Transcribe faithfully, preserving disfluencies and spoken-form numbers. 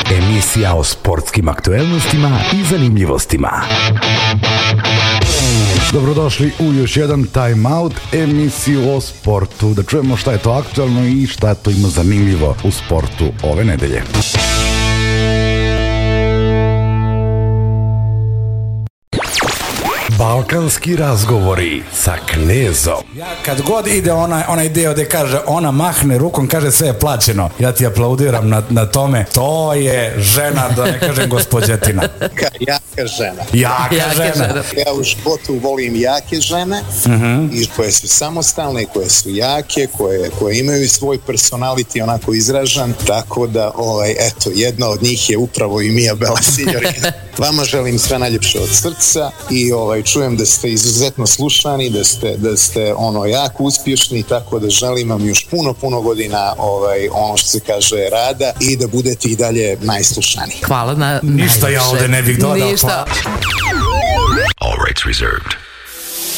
Emisija o sportskim aktuelnostima i zanimljivostima. Dobrodošli u još jedan Time Out, emisiju o sportu. Da čujemo šta je to aktuelno i šta to ima zanimljivo u sportu ove nedelje. Balkanski razgovori sa Knezom. Ja kad god ide onaj, onaj deo gde kaže ona mahne rukom, kaže sve je plaćeno. Ja ti aplaudiram na, na tome. To je žena, da ne kažem gospođetina. Jaka žena. Jaka, jaka žena. žena. Ja u životu volim jake žene uh-huh. i koje su samostalne, koje su jake, koje, koje imaju svoj personality onako izražan. Tako da, ovaj, eto, jedna od njih je upravo i Mia Bela Signorina. Vama želim sve najljepše od srca i ovaj, čujem da ste izuzetno slušani, da ste, da ste ono jako uspješni, tako da želim vam još puno, puno godina ovaj, ono što se kaže rada i da budete i dalje najslušaniji. Hvala na Ništa ja ovde ne bih dodao. Ništa. All rights reserved.